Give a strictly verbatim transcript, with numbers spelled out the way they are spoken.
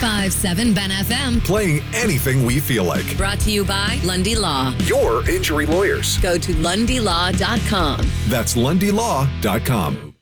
five seven Ben F M. Playing anything we feel like. Brought to you by Lundy Law. Your injury lawyers. Go to lundy law dot com. That's lundy law dot com.